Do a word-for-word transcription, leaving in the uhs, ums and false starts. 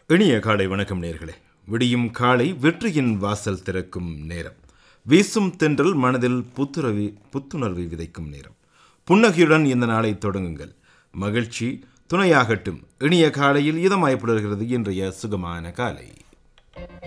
இனிய காலை வணக்கம் நேயர்களே. விடியும் காலை வெற்றியின் வாசல் திறக்கும் நேரம். வீசும் தென்றல் மனதில் புத்துணர்வி புத்துணர்வை விதைக்கும் நேரம். புன்னகையுடன் இந்த நாளை தொடங்குங்கள். மகிழ்ச்சி துணையாகட்டும். இனிய காலையில் இதமாய் புலர்கிறது இன்றைய சுகமான காலை.